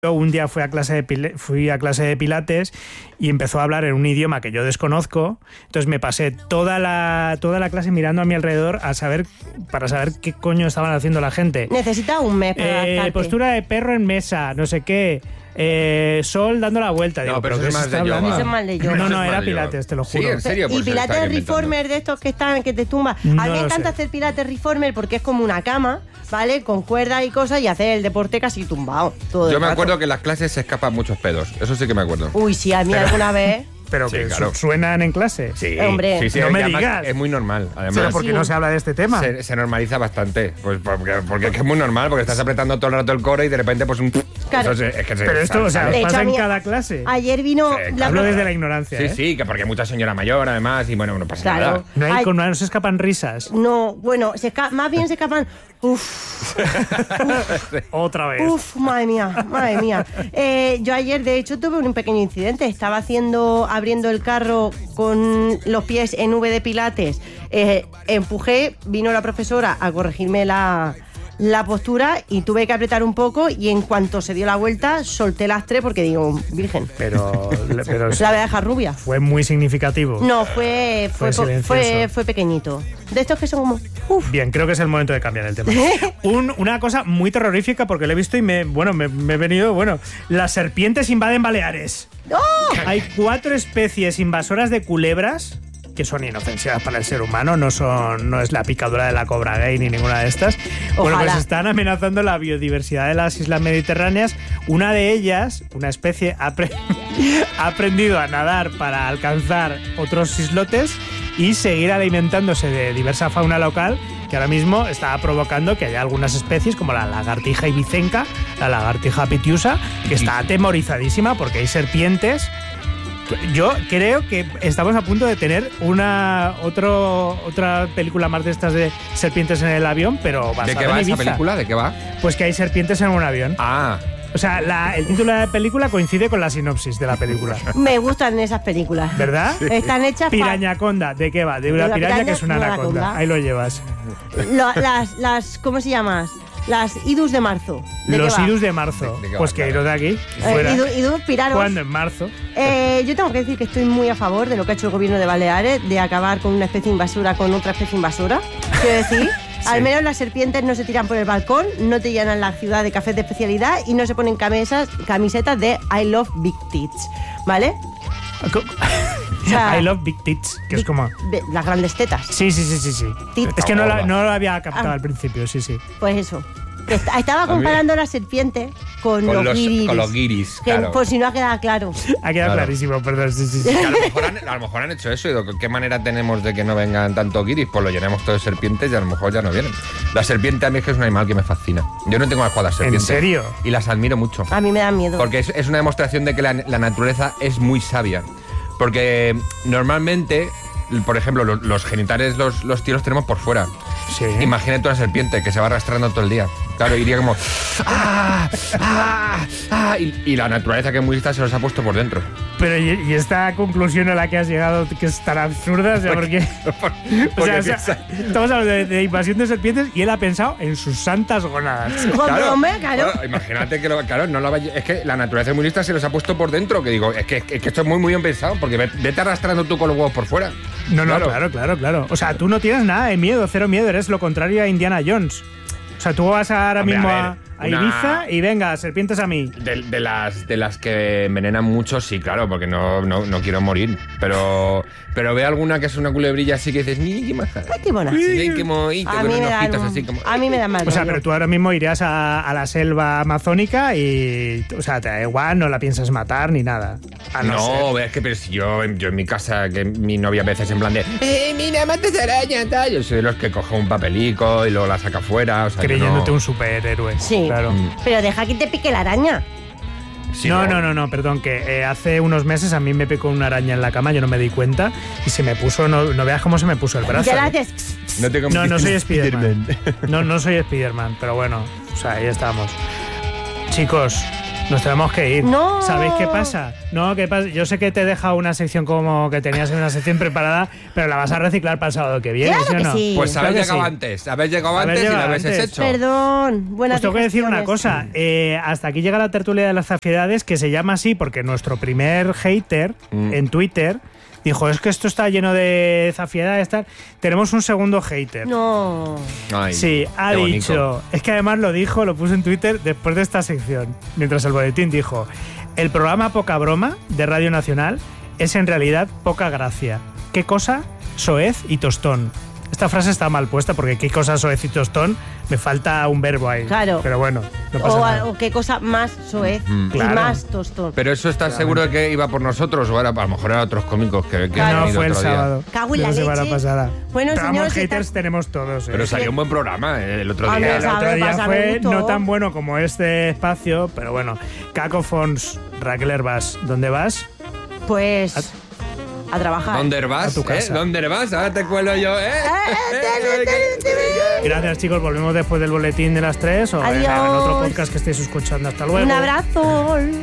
Un día fui a clase de pilates y empezó a hablar en un idioma que yo desconozco. Entonces me pasé toda la clase mirando a mi alrededor para saber qué coño estaban haciendo la gente. Necesita un mes para adaptarte. Postura de perro en mesa, no sé qué. Sol dando la vuelta. No, Digo, pero eso es más de Eso yoga. es más de yoga. No, era pilates, te lo juro. Sí, ¿en serio? Y Pues se está pilates inventando. reformer de estos que te tumba. No A mí me lo encanta sé. hacer pilates reformer porque es como una cama, ¿vale? Con cuerdas y cosas y hacer el deporte casi tumbado. Todo Yo el me rato. acuerdo que en las clases se escapan muchos pedos. Eso sí que me acuerdo. Uy, sí, a mí alguna vez. Pero Sí, que claro. suenan en clase. Sí, Hombre. sí, No me además digas. es muy normal. Además, Pero ¿por qué no se habla de este tema? se normaliza bastante. Pues porque es que es muy normal, porque estás apretando todo el rato el core y de repente pues un... Claro. Eso es que se Pero esto, o sea, sale. De hecho, pasa a mí- en cada clase. Ayer vino Sí, la Hablo profe- desde la ignorancia. Sí, ¿eh? sí, que porque hay mucha señora mayor además y bueno, no pasa Claro. nada. No se escapan risas. No, bueno, más bien se escapan. Uf, Otra vez. uf, madre mía, madre mía. Yo ayer, de hecho, tuve un pequeño incidente. Estaba abriendo el carro con los pies en V de pilates. Empujé, vino la profesora a corregirme la postura y tuve que apretar un poco y en cuanto se dio la vuelta solté lastre porque digo, virgen, Pero la voy a dejar rubia. fue muy significativo. No, fue silencioso. pequeñito. De estos que son como... Uf. Bien, creo que es el momento de cambiar el tema. Una cosa muy terrorífica porque lo he visto y me he venido... Bueno, las serpientes invaden Baleares. ¡Oh! Hay 4 especies invasoras de culebras que son inofensivas para el ser humano, no es la picadura de la cobra gay ni ninguna de estas. Bueno, Ojalá. pues están amenazando la biodiversidad de las islas mediterráneas. Una de ellas, una especie, ha aprendido a nadar para alcanzar otros islotes y seguir alimentándose de diversa fauna local que ahora mismo está provocando que haya algunas especies como la lagartija ibicenca, la lagartija pitiusa, que está atemorizadísima porque hay serpientes. Yo creo que estamos a punto de tener otra película más de estas de serpientes en el avión, pero basada ¿De qué va en esa Ibiza. película? ¿De qué va? Pues que hay serpientes en un avión. Ah, O sea, el título de la película coincide con la sinopsis de la película. Me gustan esas películas. ¿Verdad? Están hechas para... Pirañaconda, ¿de qué va? De una la piraña piraña, que es una una anaconda. anaconda. Ahí lo llevas. Las ¿cómo se llama? Las idus de marzo. ¿De Los qué va? idus de marzo. ¿De qué va? Pues que iros de aquí. Fuera. Idus piraros. ¿Cuándo? En marzo. Yo tengo que decir que estoy muy a favor de lo que ha hecho el gobierno de Baleares, de acabar con una especie invasora con otra especie invasora. Quiero decir, al menos las serpientes no se tiran por el balcón, no te llenan la ciudad de cafés de especialidad y no se ponen camisetas de I love big tits, ¿vale? O sea, I love big tits, que es como... las grandes tetas. Sí. Tits. Es que no lo había captado Ah. al principio, sí. Pues eso. Que estaba comparando la serpiente con los guiris. Con los guiris, Que, claro. por si no ha quedado claro. Ha quedado Claro. clarísimo, perdón, sí. Que a lo mejor han hecho eso y digo, ¿qué manera tenemos de que no vengan tanto guiris? Pues lo llenamos todo de serpientes y a lo mejor ya no vienen. La serpiente a mí es que es un animal que me fascina. Yo no tengo asco a las serpientes. serio? Y las admiro mucho. A mí me da miedo. Porque es una demostración de que la naturaleza es muy sabia. Porque normalmente, por ejemplo, los genitales los tíos los tenemos por fuera. Sí. Imagínate una serpiente que se va arrastrando todo el día. Claro, iría como... ¡Ah! ¡Ah! ¡Ah! Y la naturaleza que es muy lista se los ha puesto por dentro. Pero ¿y esta conclusión a la que has llegado que es tan absurda? O sea, porque... Porque estamos hablando de invasión de serpientes y él ha pensado en sus santas gónadas. Hombre, claro. Bueno, imagínate que es que la naturaleza es muy lista se los ha puesto por dentro. Que digo, es que esto es muy bien pensado, porque vete arrastrando tú con los huevos por fuera. No, claro. O sea, tú no tienes nada de miedo, cero miedo, eres lo contrario a Indiana Jones. O sea, tú vas ahora Hombre, mismo a ver, a Ibiza y venga, serpientes a mí. De las que envenenan mucho, sí, claro, porque no quiero morir. Pero ve alguna que es una culebrilla así que dices, ¡ni qué maja! Ay, qué buena. Sí, qué mojito, A con mí me unos da ojitos así como... a mí me da mal. O sea, rollo. pero tú ahora mismo irías a la selva amazónica y, o sea, te da igual, no la piensas matar ni nada. A no ser. No, es que pero si yo en mi casa, que mi novia a veces en plan de mira, matas araña, tal. Yo soy de los que coge un papelico y luego la saca fuera. O sea, Creyéndote no. un superhéroe. Sí. Claro. Pero deja que te pique la araña. Sí, No, perdón, que hace unos meses a mí me picó una araña en la cama, yo no me di cuenta y se me puso, no veas cómo se me puso el brazo. Ya la haces. No soy Spiderman. No soy Spiderman, pero bueno, o sea, ahí estamos. Chicos, Nos tenemos que ir. No. ¿Sabéis qué pasa? No, ¿qué pasa? Yo sé que te he dejado una sección como que tenías una sección preparada, pero la vas a reciclar para el sábado que viene, Claro ¿sí o que no? sí. Pues Claro habéis que llegado sí. antes. Habéis llegado Habéis antes y llegado lo habéis antes. hecho. Perdón, buenas Os tengo que decir una decisiones. cosa. Hasta aquí llega la tertulia de las zafiedades, que se llama así porque nuestro primer hater en Twitter dijo, es que esto está lleno de zafiedades, tal. Tenemos un segundo hater. No. Ay, Sí, ha qué dicho. bonito. Es que además lo puso en Twitter después de esta sección. Mientras el boletín dijo: el programa Poca Broma de Radio Nacional es en realidad poca gracia. ¿Qué cosa? Soez y tostón. Esta frase está mal puesta porque qué cosa soez y tostón, me falta un verbo ahí. Claro. Pero bueno, no pasa nada. O qué cosa más soez y Claro. más tostón. Pero eso está seguro de que iba por nosotros o era, a lo mejor eran otros cómicos que Claro. han No, ido fue el otro día. sábado. Cago en de la semana leche. pasada. Bueno, Pero señor, vamos, ¿qué haters tal? tenemos todos. Pero salió un buen programa el otro Hombre, día. El otro sabe, día pasa, me fue gustó. no tan bueno como este espacio, pero bueno. Cacofons, Raquel Herbás, ¿dónde vas? Pues a trabajar. ¿Dónde vas? A tu casa. ¿Dónde vas? Ahora te cuelo yo, Gracias, chicos. Volvemos después del boletín de las 3 o en Adiós. otro podcast que estéis escuchando. Hasta luego. Un abrazo.